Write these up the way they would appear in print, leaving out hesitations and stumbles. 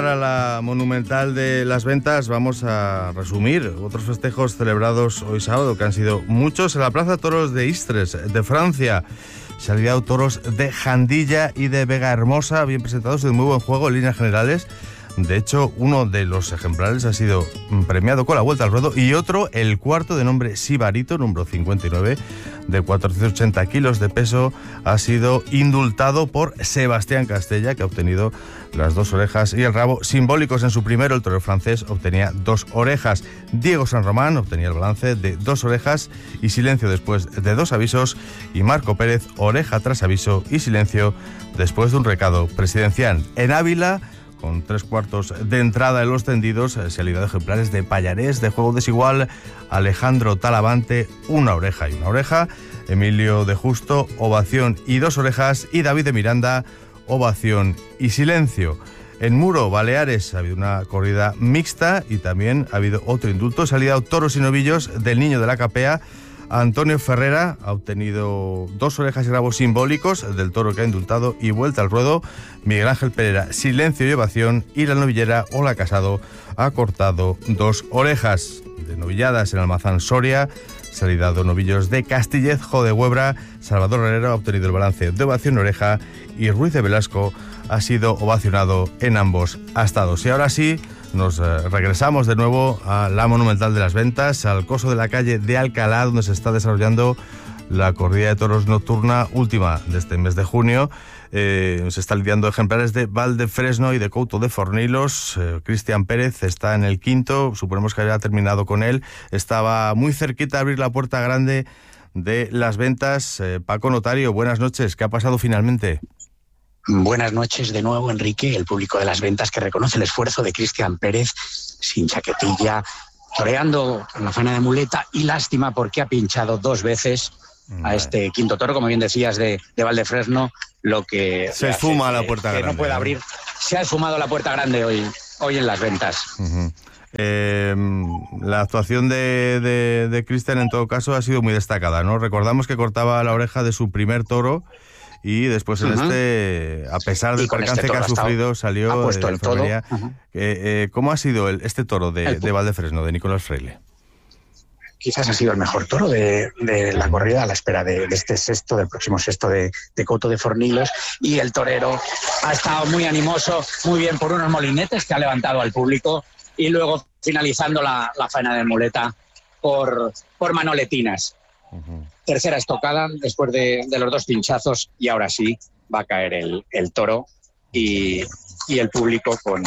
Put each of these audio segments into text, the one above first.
Para la Monumental de las Ventas vamos a resumir otros festejos celebrados hoy sábado, que han sido muchos. En la Plaza de Toros de Istres, de Francia, se han lidiado toros de Jandilla y de Vega Hermosa, bien presentados y de muy buen juego en líneas generales. De hecho, uno de los ejemplares ha sido premiado con la vuelta al ruedo y otro, el cuarto, de nombre Sibarito, número 59, de 480 kilos de peso, ha sido indultado por Sebastián Castella, que ha obtenido las 2 orejas y el rabo simbólicos en su primero. El torero francés obtenía 2 orejas. Diego San Román obtenía el balance de 2 orejas y silencio después de 2 avisos. Y Marco Pérez, oreja tras aviso y silencio después de un recado presidencial. En Ávila, con 3/4 de entrada en los tendidos, se han lidiado ejemplares de Pallarés, de juego desigual. Alejandro Talavante, 1 oreja y 1 oreja. Emilio de Justo, ovación y 2 orejas. Y David de Miranda, ovación y silencio. En Muro, Baleares, ha habido una corrida mixta y también ha habido otro indulto. Se han lidiado toros y novillos del Niño de la Capea. Antonio Ferrera ha obtenido 2 orejas y rabos simbólicos del toro que ha indultado y vuelta al ruedo. Miguel Ángel Pereira, silencio y ovación. Y la novillera Ola Casado ha cortado 2 orejas. De novilladas en Almazán Soria se han lidiado novillos de Castillez, Jo de Huebra. Salvador Herrera ha obtenido el balance de ovación y oreja y Ruiz de Velasco ha sido ovacionado en ambos astados. Y ahora sí, nos regresamos de nuevo a la Monumental de las Ventas, al coso de la calle de Alcalá, donde se está desarrollando la corrida de toros nocturna última de este mes de junio. Se están lidiando ejemplares de Valdefresno y de Couto de Fornilos. Cristian Pérez está en el quinto, suponemos que haya terminado con él. Estaba muy cerquita de abrir la puerta grande de las ventas. Paco Notario, buenas noches. ¿Qué ha pasado finalmente? Buenas noches de nuevo, Enrique, el público de las ventas que reconoce el esfuerzo de Cristian Pérez, sin chaquetilla, toreando en la faena de muleta, y lástima porque ha pinchado 2 veces a este quinto toro, como bien decías, de Valdefresno, lo que se esfuma la puerta grande. No puede abrir. Se ha esfumado la puerta grande hoy en las ventas. Uh-huh. La actuación de Cristian, en todo caso, ha sido muy destacada, ¿no? Recordamos que cortaba la oreja de su primer toro y después en a pesar del percance que ha sufrido, salió ha puesto de el todo. ¿Cómo ha sido este toro de Valdefresno, de Nicolás Freile? Quizás ha sido el mejor toro de la corrida, a la espera de este sexto, del próximo sexto de Couto de Fornilos, y el torero ha estado muy animoso, muy bien por unos molinetes que ha levantado al público, y luego finalizando la faena de muleta por manoletinas. Uh-huh. Tercera estocada después de los 2 pinchazos, y ahora sí va a caer el toro y el público con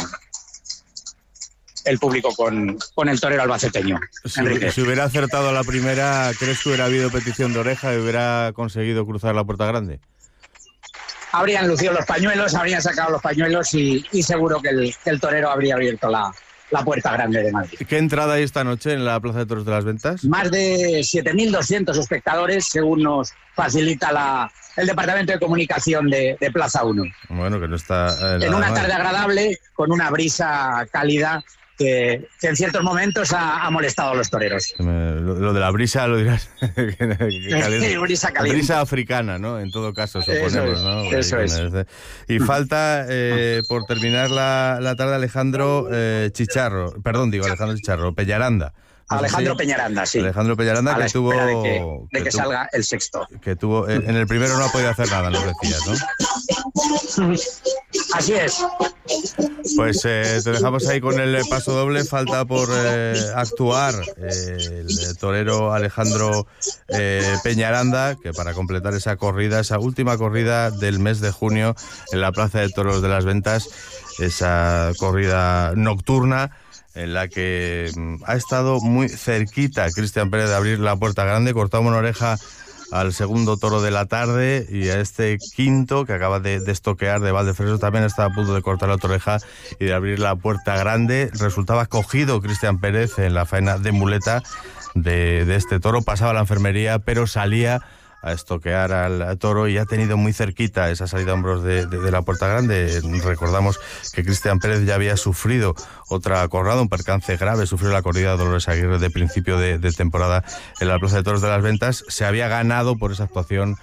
el torero albaceteño. Si hubiera acertado a la primera, ¿crees que hubiera habido petición de oreja y hubiera conseguido cruzar la puerta grande? Habrían lucido los pañuelos, habrían sacado los pañuelos y seguro que el torero habría abierto la puerta grande de Madrid. ¿Qué entrada hay esta noche en la Plaza de Toros de las Ventas? Más de 7.200 espectadores, según nos facilita el Departamento de Comunicación de Plaza 1. Bueno, que no está... en una tarde agradable, con una brisa cálida que en ciertos momentos ha molestado a los toreros. Lo de la brisa lo dirás. Brisa caliente. Brisa africana, ¿no? En todo caso, suponemos, ¿no? Eso es. Y falta, por terminar la tarde, Alejandro Chicharro, Peñaranda. Alejandro Peñaranda, sí. Alejandro Peñaranda, que tuvo... de que salga el sexto. Que tuvo... En el primero no ha podido hacer nada, nos decías, ¿no? Así es. Pues te dejamos ahí con el paso doble. Falta por actuar el torero Alejandro Peñaranda, que para completar esa última corrida del mes de junio en la Plaza de Toros de las Ventas, esa corrida nocturna, en la que ha estado muy cerquita Cristian Pérez de abrir la puerta grande. Cortaba una oreja al segundo toro de la tarde, y a este quinto que acaba de estoquear de Valdefresno también estaba a punto de cortar la otra oreja y de abrir la puerta grande. Resultaba cogido Cristian Pérez en la faena de muleta de este toro. Pasaba a la enfermería, pero salía a estoquear al toro y ha tenido muy cerquita esa salida a hombros de la puerta grande. Recordamos que Cristian Pérez ya había sufrido otra corrada, un percance grave, sufrió la corrida de Dolores Aguirre de principio de temporada en la Plaza de Toros de las Ventas. Se había ganado por esa actuación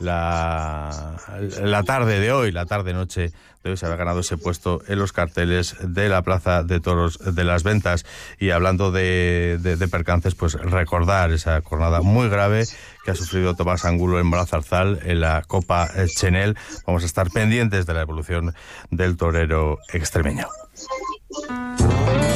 la tarde de hoy, la tarde-noche de hoy, se había ganado ese puesto en los carteles de la Plaza de Toros de las Ventas. Y hablando de percances, pues recordar esa jornada muy grave que ha sufrido Tomás Angulo en Malazarzal en la Copa Chenel. Vamos a estar pendientes de la evolución del torero extremeño.